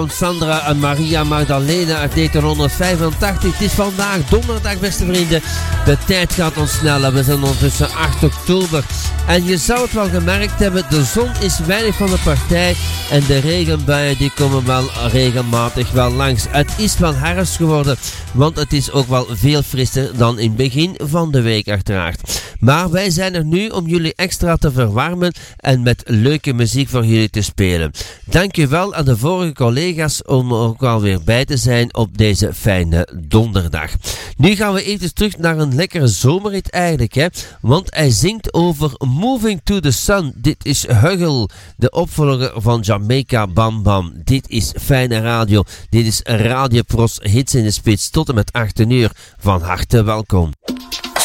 Sandra en Maria Magdalena uit 1985. Het is vandaag donderdag, beste vrienden. De tijd gaat ons sneller. We zijn ondertussen 8 oktober. En je zou het wel gemerkt hebben, de zon is weinig van de partij. En de regenbuien die komen wel regelmatig wel langs. Het is wel herfst geworden, want het is ook wel veel frisser dan in het begin van de week uiteraard. Maar wij zijn er nu om jullie extra te verwarmen en met leuke muziek voor jullie te spelen. Dankjewel aan de vorige collega's om er ook alweer bij te zijn op deze fijne donderdag. Nu gaan we even terug naar een lekkere zomerrit eigenlijk, hè? Want hij zingt over Moving to the Sun. Dit is Huggle, de opvolger van Jamaica Bam Bam. Dit is fijne radio. Dit is Radio Pros Hits in de Spits tot en met 8 uur. Van harte welkom.